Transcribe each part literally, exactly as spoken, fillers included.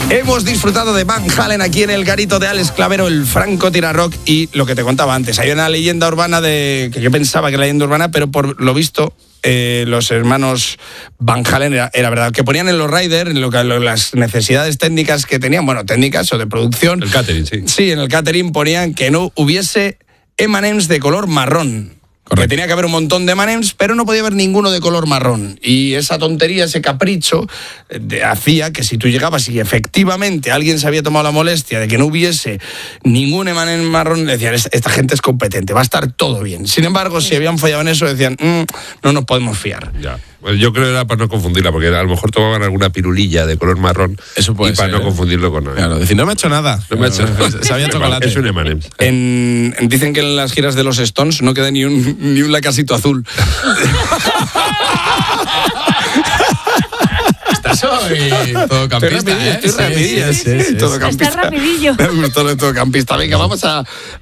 Hemos disfrutado de Van Halen aquí en el garito de Alex Clavero, el Franco Tirarock, y lo que te contaba antes, hay una leyenda urbana de que yo pensaba que era leyenda urbana, pero por lo visto eh, los hermanos Van Halen era, era verdad, que ponían en los riders, en lo que, lo, las necesidades técnicas que tenían, bueno, técnicas o de producción. El catering, sí. Sí, en el catering ponían que no hubiese eme and eme's de color marrón. Correcto. Que tenía que haber un montón de eme and eme's, pero no podía haber ninguno de color marrón. Y esa tontería, ese capricho, de, hacía que si tú llegabas y efectivamente alguien se había tomado la molestia de que no hubiese ningún eme and eme's marrón, le decían, esta gente es competente, va a estar todo bien. Sin embargo, si habían fallado en eso, decían, mmm, no nos podemos fiar. Ya. Pues yo creo que era para no confundirla, porque a lo mejor tomaban alguna pirulilla de color marrón. Eso puede y para ser, no ¿eh? confundirlo con nada. Claro, decir, no me ha hecho nada. No me ha hecho nada. Sabía chocolate. Es un eme and eme's. En, dicen que en las giras de los Stones no queda ni un, ni un lacasito azul. Estás hoy todo campista, estoy ¿eh? Estoy Sí, rapidillo, sí, sí, sí, todo sí. campista. Está rapidillo. Me gustó lo de todo campista. Venga, vamos a, a,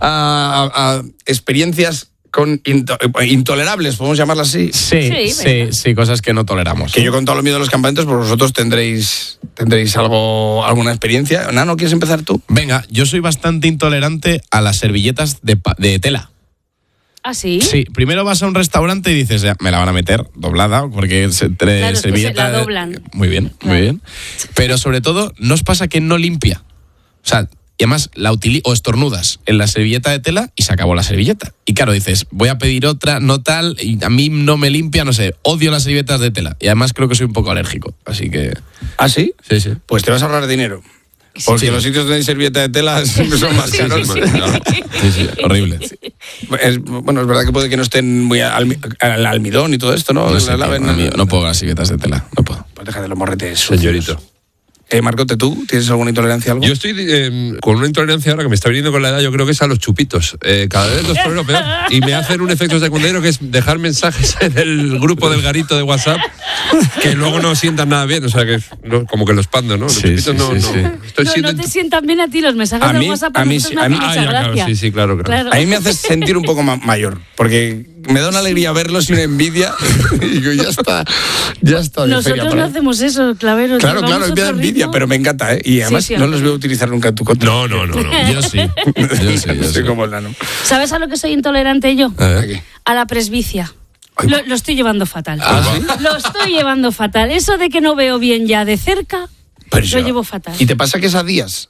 a, a experiencias con into, intolerables, podemos llamarlas así. Sí, Sí, sí, venga. sí, cosas que no toleramos. Que yo con todo lo miedo de los campamentos, pues vosotros tendréis tendréis algo alguna experiencia. Nano, ¿quieres empezar tú? Venga, yo soy bastante intolerante a las servilletas de, pa- de tela. ¿Ah, sí? Sí, primero vas a un restaurante y dices, ya, me la van a meter doblada, porque se, tre, Claro, es que servilleta... se la doblan. Muy bien, Claro. muy bien. Pero sobre todo, ¿no os pasa que no limpia? O sea, y además la utili- o estornudas en la servilleta de tela y se acabó la servilleta. Y claro, dices, voy a pedir otra, no tal, y a mí no me limpia, no sé, odio las servilletas de tela. Y además creo que soy un poco alérgico, así que... ¿Ah, sí? Sí, sí. Pues te vas a ahorrar dinero. Porque Sí. los sitios donde hay servilleta de tela siempre son más Sí, caros. sí, Claro. Sí, sí, horrible. Es, bueno, es verdad que puede que no estén muy al, al almidón y todo esto, ¿no? No, sé, La laven, tío, a mí no puedo las servilletas de tela, no puedo. Pues deja de los morretes sucios. Señorito. Eh, Marcote, ¿tú tienes alguna intolerancia a algo? Yo estoy eh, con una intolerancia ahora que me está viniendo con la edad, yo creo que es a los chupitos. Eh, cada vez los tolero peor. Y me hacen un efecto secundario que es dejar mensajes en el grupo del garito de WhatsApp que luego no sientan nada bien. O sea, que no, como que los pando, ¿no? Los Sí, chupitos sí, no, sí, no. sí. Estoy No, siendo... no te sientan bien a ti los mensajes A de mí- WhatsApp. a mí nosotros sí, me a hacen mí- mucha Ah, ya, claro, gracia. sí, sí, claro, claro. A mí me hace sentir un poco ma- mayor, porque me da una alegría verlos y una envidia. Y digo, ya está, ya está de feria Nosotros por no ahí. hacemos eso, Clavero. Claro, llevamos claro, me da otro envidia, ritmo. pero me encanta, ¿eh? Y además Sí, sí, no hombre. los voy a utilizar nunca en tu contra. No, no, no, no. Yo sí, yo sí, yo Soy sí. como el nano. ¿Sabes a lo que soy intolerante yo? A ver. Aquí. A la presbicia. Ay, Lo, lo estoy llevando fatal. ¿Ah, sí? Lo estoy llevando fatal. Eso de que no veo bien ya de cerca, Pero lo yo- llevo fatal. ¿Y te pasa que es a días?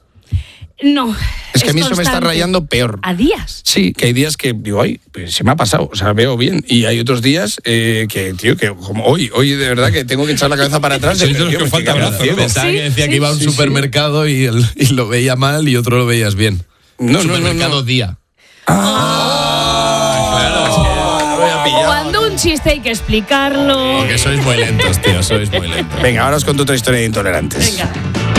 No. Es que a mí eso me está constante. rayando peor. ¿A días? Sí, que hay días que digo, ay, pues se me ha pasado, o sea, veo bien. Y hay otros días eh, que, tío, que como hoy, hoy de verdad que tengo que echar la cabeza para atrás. Sois de tío, los que me estoy falta quedando brazo, ¿no? ciego. Pensaba Sí, que decía sí. que iba a un Sí, sí. supermercado y, el- y lo veía mal y otro lo veías bien. No, no, no, Supermercado no. día. Ah, voy a pillar. Cuando un chiste hay que explicarlo. Porque sois muy lentos, tío, sois muy lentos. Venga, ahora os cuento otra historia de intolerantes. Venga.